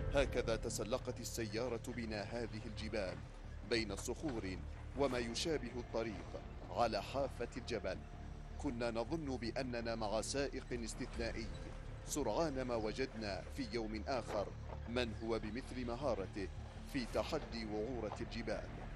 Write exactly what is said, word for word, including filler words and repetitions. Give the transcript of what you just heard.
هكذا تسلقت السيارة بنا هذه الجبال بين صخور وما يشابه الطريق على حافة الجبل. كنا نظن بأننا مع سائق استثنائي، سرعان ما وجدنا في يوم آخر من هو بمثل مهارته في تحدي وعورة الجبال.